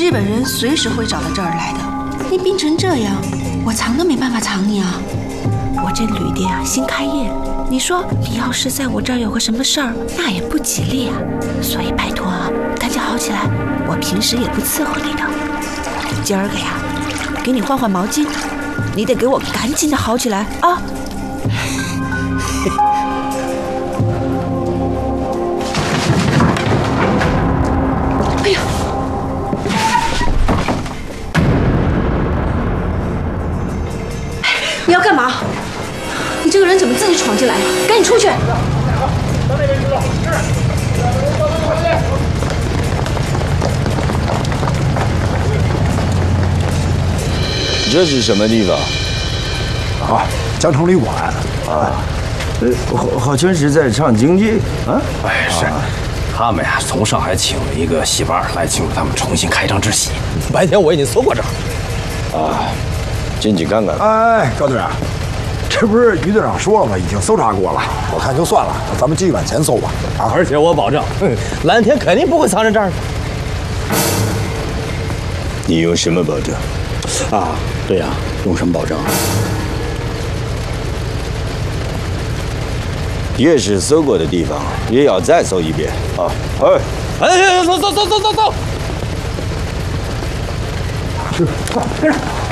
日本人随时会找到这儿来的。你病成这样，我藏都没办法藏你啊！我这旅店啊新开业，你说你要是在我这儿有个什么事儿，那也不吉利啊。所以拜托啊，赶紧好起来，我平时也不伺候你的。今儿个呀，给你换换毛巾，你得给我赶紧的好起来啊！哎呀！你要干嘛？你这个人怎么自己闯进来呀？赶紧出去！ 到那边去了，是。 这是什么地方？ 啊，江城旅馆啊。 好像是在唱京剧啊。 哎，是。他们呀，从上海请了一个戏班来庆祝他们重新开张之喜。白天我已经搜过这儿。 啊，进去看看。 哎，高队长，这不是于队长说了吗？已经搜查过了。我看就算了，咱们继续往前搜吧。啊， 而且我保证，蓝天肯定不会藏在这儿的。 你用什么保证？ 啊，对呀，用什么保证？ 越是搜过的地方，也要再搜一遍啊！ 哎，走！ 是，跟上。